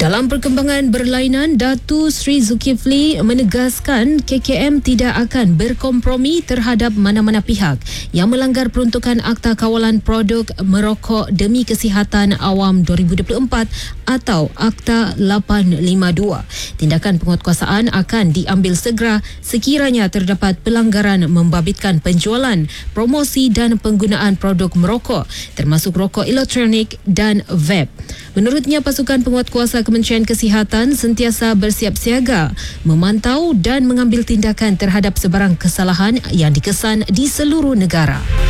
Dalam perkembangan berlainan, Datu Sri Zulkifli menegaskan KKM tidak akan berkompromi terhadap mana-mana pihak yang melanggar peruntukan Akta Kawalan Produk Merokok Demi Kesihatan Awam 2024 atau Akta 852. Tindakan penguatkuasaan akan diambil segera sekiranya terdapat pelanggaran membabitkan penjualan, promosi dan penggunaan produk merokok termasuk rokok elektronik dan vape. Menurutnya, pasukan penguatkuasa Kementerian Kesihatan sentiasa bersiap siaga, memantau dan mengambil tindakan terhadap sebarang kesalahan yang dikesan di seluruh negara.